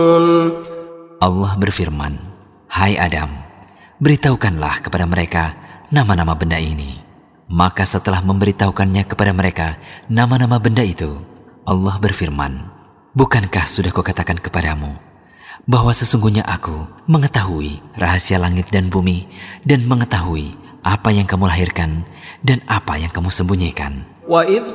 Allah berfirman, "Hai Adam, beritahukanlah kepada mereka nama-nama benda ini." Maka setelah memberitahukannya kepada mereka nama-nama benda itu, Allah berfirman, "Bukankah sudah kukatakan kepadamu bahwa sesungguhnya aku mengetahui rahasia langit dan bumi dan mengetahui apa yang kamu lahirkan dan apa yang kamu sembunyikan?"